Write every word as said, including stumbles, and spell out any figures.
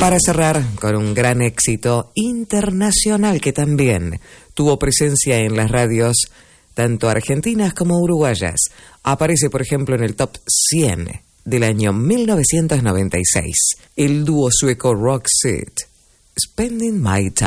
Para cerrar con un gran éxito internacional que también tuvo presencia en las radios tanto argentinas como uruguayas. Aparece, por ejemplo, en el top cien del año mil novecientos noventa y seis. El dúo sueco Roxette, Spending My Time.